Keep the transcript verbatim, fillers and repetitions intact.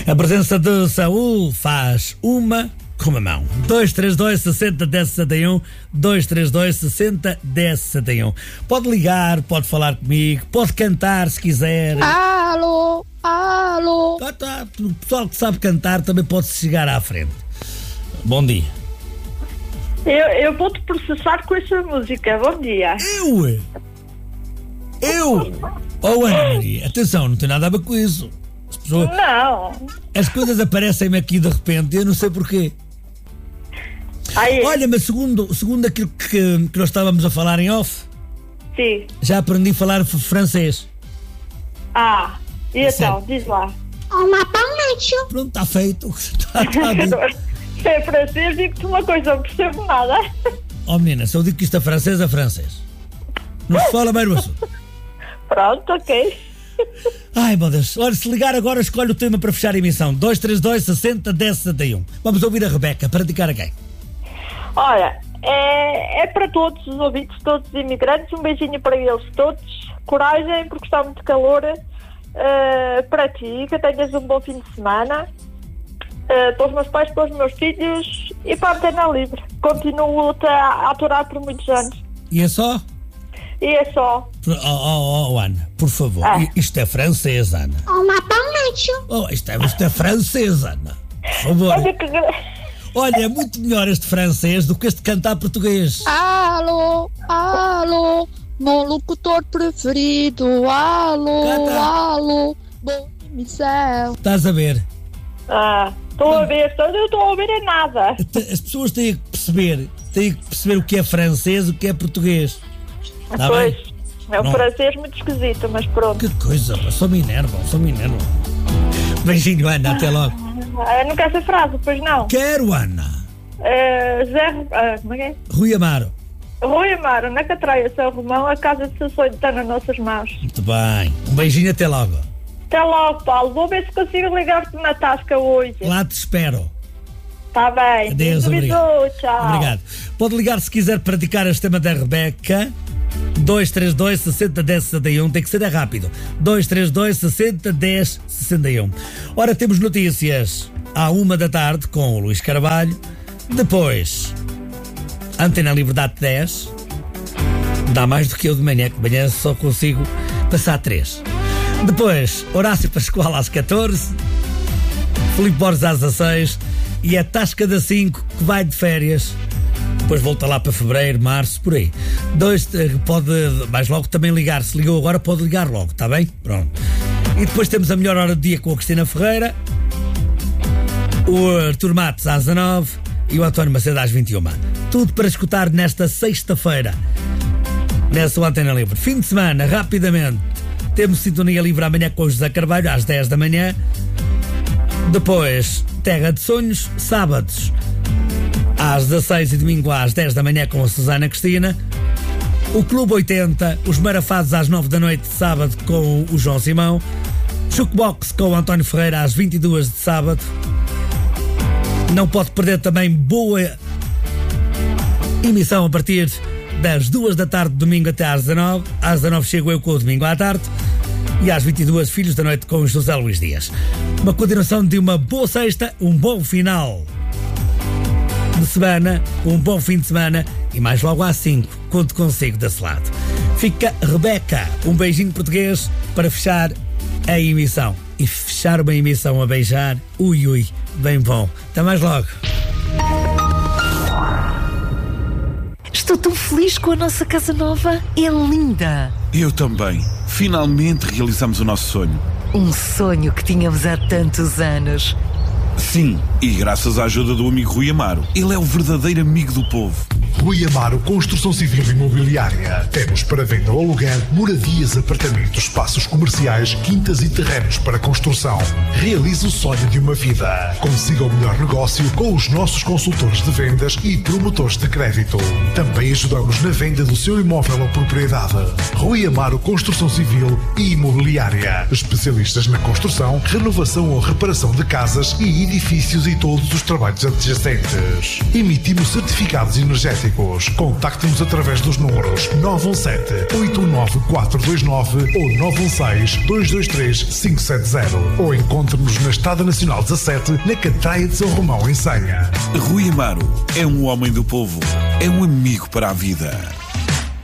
A presença de Saúl faz uma com a mão. dois três dois, sessenta, dez, sessenta e um. dois três dois, sessenta, dez, sessenta e um. Pode ligar, pode falar comigo, pode cantar se quiser. Alô, alô. Tá, tá. O pessoal que sabe cantar também pode chegar à frente. Bom dia. Eu, eu vou-te processar com essa música. Bom dia. Eu? Eu? Oh, Ana Maria, atenção, não tem nada a ver com isso. As pessoas, Não. as coisas aparecem-me aqui de repente, eu não sei porquê. Aí, Olha, mas segundo, segundo aquilo que, que nós estávamos a falar em off, sim. já aprendi a falar f- francês. Ah, e então, Sério? diz lá. Olá, Paulo. Pronto, está feito. Está, está bem. Se é francês, digo-te uma coisa, não percebo nada. Oh menina, se eu digo que isto é francês, é francês. Não se fala bem no assunto. Pronto, ok. Ai, meu Deus. Olha, se ligar agora, escolhe o tema para fechar a emissão. dois três dois, sessenta, dez, sessenta e um. Vamos ouvir a Rebeca. Para dedicar a quem? Olha, é, é para todos os ouvintes, todos os imigrantes, um beijinho para eles todos. Coragem, porque está muito calor. Uh, para ti, que tenhas um bom fim de semana. Uh, para os meus pais, para os meus filhos e para a Antena Livre. Continuo-te a, a aturar por muitos anos. E é só? E é só. Oh, oh, oh, Ana, por favor. Ah. I- Isto é francês, Ana. Olá, Paulo. Oh, isto é, isto é francês, Ana. Por favor. Olha que... Olha, é muito melhor este francês do que este cantar português. Alô, alô. Meu locutor preferido. Alô, Canta. alô. Bom emissão. Estás a ver? Ah, estou a ver, eu não estou a ouvir é nada. Te- As pessoas têm que perceber, têm que perceber o que é francês e o que é português. Está Pois, bem? é um Não. francês muito esquisito, mas pronto. Que coisa, pá, só me enervam, só me enervam. Beijinho, Ana, até logo. Ah, não quer essa frase, pois não. Quero, Ana. Ah, Zé, ah, como é que é? Rui Amaro. Rui Amaro, na Catraia, São Romão, a casa de seu sonho está nas nossas mãos. Muito bem. Um beijinho, até logo. Até logo, Paulo. Vou ver se consigo ligar-te na tasca hoje. Lá te espero. Está bem. Adeus, Bisou, obrigado. bisou, tchau. Obrigado. Pode ligar se quiser praticar este tema da Rebeca. dois três dois, sessenta, dez, sessenta e um. Tem que ser é rápido. dois três dois, sessenta, dez, sessenta e um. Ora, temos notícias à uma da tarde com o Luís Carvalho. Depois, Antena Liberdade dez. Dá mais do que eu de manhã, que de manhã só consigo passar três. Depois, Horácio Pascoal às catorze. Filipe Borges às dezasseis. E a Tasca da cinco, que vai de férias. Depois volta lá para fevereiro, março, por aí. Dois, eh, pode mais logo também ligar. Se ligou agora, pode ligar logo, está bem? Pronto. E depois temos a melhor hora do dia com a Cristina Ferreira, o Artur Matos às dezanove e o António Macedo às vinte e uma. Tudo para escutar nesta sexta-feira, nessa Antena Livre. Fim de semana, rapidamente, temos Sintonia Livre amanhã com o José Carvalho às dez da manhã. Depois, Terra de Sonhos, sábados às dezasseis e domingo às dez da manhã com a Susana Cristina. O Clube oitenta, os Marafados às nove da noite de sábado com o João Simão. Jukebox com o António Ferreira às vinte e duas de sábado. Não pode perder também boa emissão a partir das duas da tarde, domingo até às dezanove. Às dezanove chego eu com o domingo à tarde. E às vinte e duas, Filhos da Noite com o José Luís Dias. Uma continuação de uma boa sexta, um bom final de semana, um bom fim de semana e mais logo às cinco, conto consigo desse lado. Fica Rebeca, um beijinho português para fechar a emissão. E fechar uma emissão a beijar, ui ui, bem bom. Até mais logo. Estou tão feliz com a nossa casa nova. É linda. Eu também. Finalmente realizamos o nosso sonho. Um sonho que tínhamos há tantos anos. Sim, e graças à ajuda do amigo Rui Amaro. Ele é o verdadeiro amigo do povo. Rui Amaro Construção Civil e Imobiliária. Temos para venda ou aluguer moradias, apartamentos, espaços comerciais, quintas e terrenos para construção. Realize o sonho de uma vida. Consiga o melhor negócio com os nossos consultores de vendas e promotores de crédito. Também ajudamos na venda do seu imóvel ou propriedade. Rui Amaro Construção Civil e Imobiliária. Especialistas na construção, renovação ou reparação de casas e edifícios e todos os trabalhos adjacentes. Emitimos certificados energéticos eletrodomésticos. Contacte-nos através dos números nove um sete, oito nove quatro dois nove ou nove um seis, dois dois três, cinco sete zero. Ou encontre-nos na Estrada Nacional dezassete, na Catraia de São Romão, em Senha. Rui Amaro é um homem do povo. É um amigo para a vida.